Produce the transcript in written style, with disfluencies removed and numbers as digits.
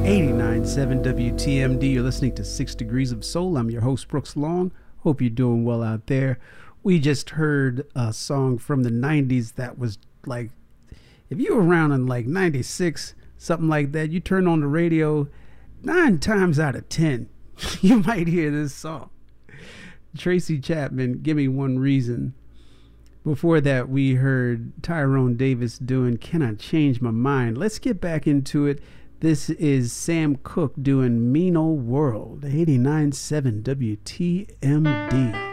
89.7 WTMD. You're listening to 6 Degrees of Soul. I'm your host, Brooks Long. Hope you're doing well out there. We just heard a song from the 90s that was like, if you were around in like 96, something like that, you turn on the radio, 9 times out of 10, you might hear this song. Tracy Chapman, Give Me One Reason. Before that, we heard Tyrone Davis doing Can I Change My Mind? Let's get back into it. This is Sam Cooke doing Mean Old World, 89.7 WTMD.